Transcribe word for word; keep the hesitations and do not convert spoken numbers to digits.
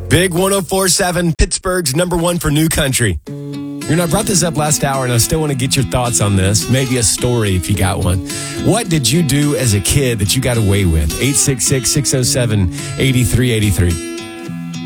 Big one oh four point seven, Pittsburgh's number one for new country. You know, I brought this up last hour, and I still want to get your thoughts on this. Maybe a story if you got one. What did you do as a kid that you got away with? eight six six, six oh seven, eight three eight three.